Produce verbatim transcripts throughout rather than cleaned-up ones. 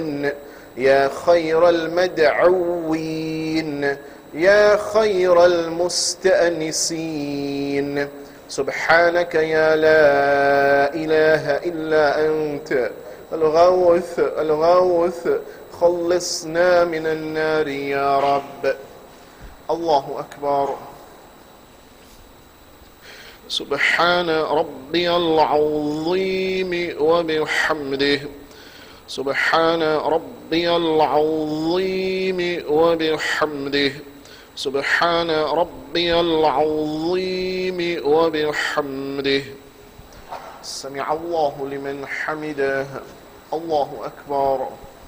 يا خير المدعوين يا خير المستأنسين. سبحانك يا لا إله إلا أنت الغوث الغوث خلصنا من النار يا رب. الله أكبر. سبحان ربي العظيم وبحمده سبحان ربي العظيم وبحمده سبحان ربي العظيم وبحمده. سمع الله لمن حمده. الله أكبر.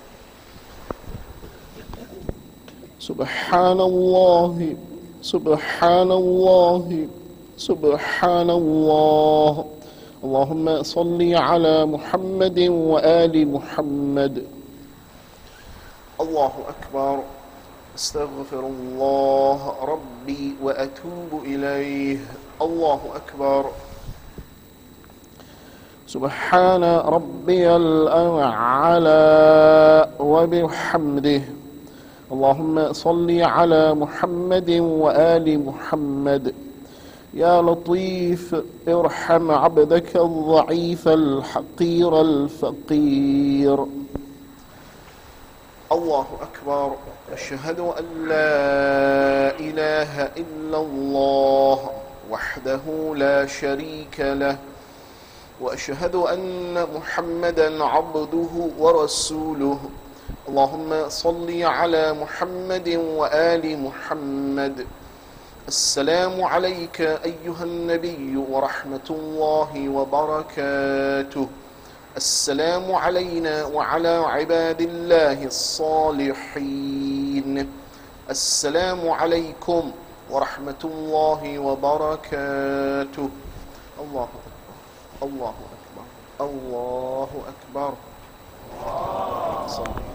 سبحان الله سبحان الله سبحان الله. اللهم صل على محمد وآل محمد. الله أكبر. استغفر الله ربي وأتوب إليه. الله أكبر. سبحان ربي الأعلى وبحمده. اللهم صل على محمد وآل محمد. يا لطيف ارحم عبدك الضعيف الحقير الفقير. الله أكبر. أشهد أن لا إله إلا الله وحده لا شريك له وأشهد أن محمدا عبده ورسوله. اللهم صل على محمد وآل محمد. السلام عليك أيها النبي ورحمة الله وبركاته. السلام علينا وعلى عباد الله الصالحين. السلام عليكم ورحمة الله وبركاته. الله أكبر الله أكبر الله أكبر.